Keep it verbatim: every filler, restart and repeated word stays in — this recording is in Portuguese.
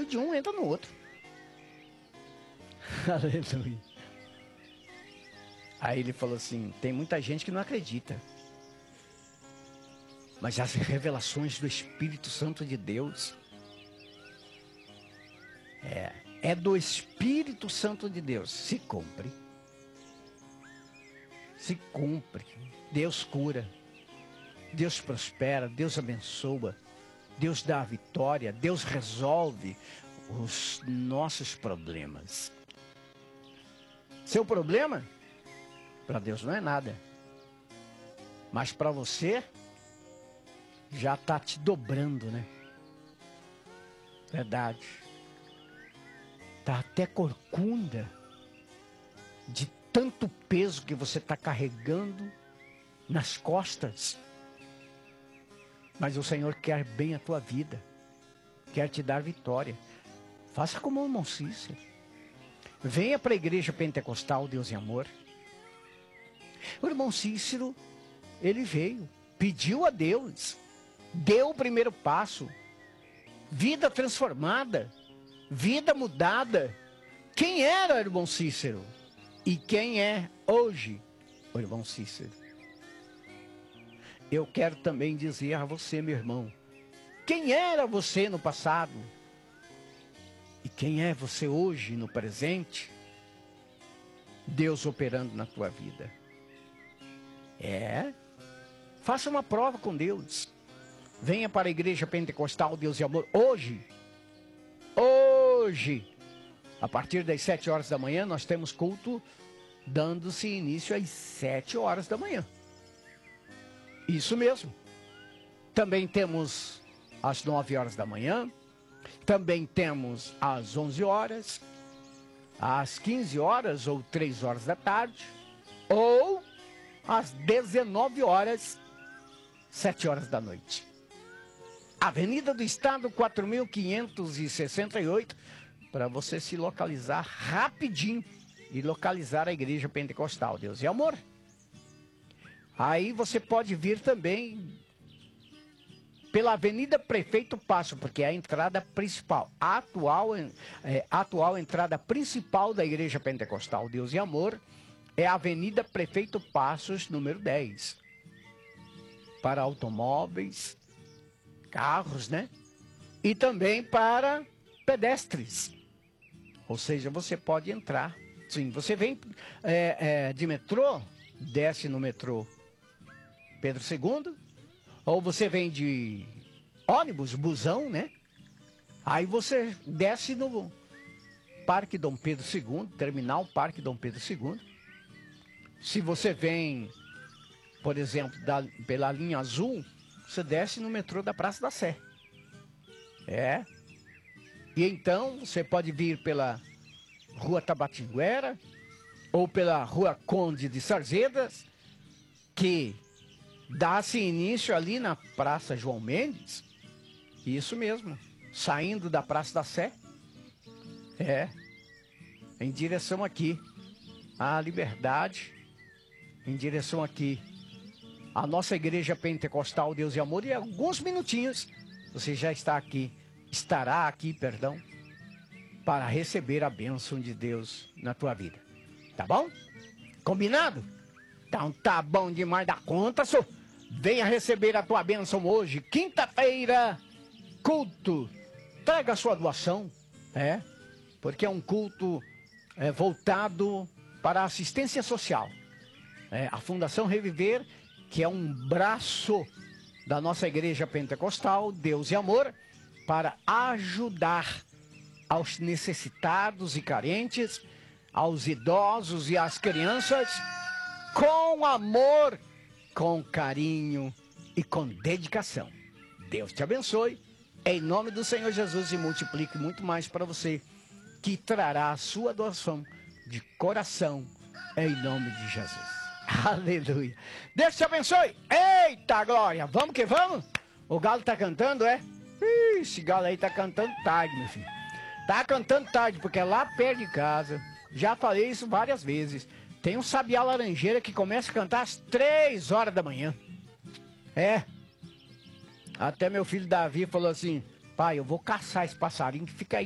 de um, entra no outro. Aleluia. Aí ele falou assim, tem muita gente que não acredita. Mas as revelações do Espírito Santo de Deus, é, é do Espírito Santo de Deus, se cumpre. Se cumpre. Deus cura. Deus prospera, Deus abençoa. Deus dá a vitória, Deus resolve os nossos problemas. Seu problema, para Deus não é nada. Mas para você, já está te dobrando, né? Verdade. Está até corcunda de tanto peso que você está carregando nas costas. Mas o Senhor quer bem a tua vida. Quer te dar vitória. Faça como o irmão Cícero. Venha para a igreja pentecostal Deus e Amor. O irmão Cícero, ele veio, pediu a Deus, deu o primeiro passo. Vida transformada, vida mudada. Quem era o irmão Cícero? E quem é hoje o irmão Cícero? Eu quero também dizer a você, meu irmão, quem era você no passado? E quem é você hoje, no presente? Deus operando na tua vida. É. Faça uma prova com Deus. Venha para a igreja pentecostal Deus e Amor hoje. Hoje. A partir das sete horas da manhã, nós temos culto dando-se início às sete horas da manhã. Isso mesmo. Também temos às nove horas da manhã. Também temos às onze horas. Às quinze horas ou três horas da tarde. Ou às dezenove horas, sete horas da noite. Avenida do Estado, quatro mil quinhentos e sessenta e oito. Para você se localizar rapidinho. E localizar a igreja pentecostal Deus e Amor. Aí você pode vir também pela Avenida Prefeito Passo, porque é a entrada principal, a atual, é, atual entrada principal da Igreja Pentecostal Deus e Amor é a Avenida Prefeito Passos, número dez. Para automóveis, carros, né? E também para pedestres. Ou seja, você pode entrar. Sim, você vem é, é, de metrô, desce no metrô Pedro segundo, ou você vem de ônibus, busão, né? Aí você desce no Parque Dom Pedro segundo, terminal Parque Dom Pedro segundo. Se você vem, por exemplo, da, pela linha azul, você desce no metrô da Praça da Sé. É. E então você pode vir pela Rua Tabatinguera ou pela Rua Conde de Sarzedas, que dá-se início ali na Praça João Mendes. Isso mesmo, saindo da Praça da Sé. É, em direção aqui à Liberdade, em direção aqui à nossa Igreja Pentecostal Deus e Amor. E alguns minutinhos você já está aqui, estará aqui, perdão, para receber a bênção de Deus na tua vida. Tá bom? Combinado? Então tá bom demais da conta, senhor. Venha receber a tua bênção hoje, quinta-feira, culto. Traga a sua doação, é, porque é um culto é, voltado para a assistência social. É, a Fundação Reviver, que é um braço da nossa Igreja Pentecostal, Deus e Amor, para ajudar aos necessitados e carentes, aos idosos e às crianças, com amor, com carinho e com dedicação. Deus te abençoe, em nome do Senhor Jesus, e multiplique muito mais para você, que trará a sua doação de coração, em nome de Jesus. Aleluia. Deus te abençoe. Eita glória, vamos que vamos. O galo tá cantando, é? Ih, esse galo aí tá cantando tarde, meu filho. Tá cantando tarde, porque é lá perto de casa. Já falei isso várias vezes. Tem um sabiá laranjeira que começa a cantar às três horas da manhã. É. Até meu filho Davi falou assim: pai, eu vou caçar esse passarinho que fica aí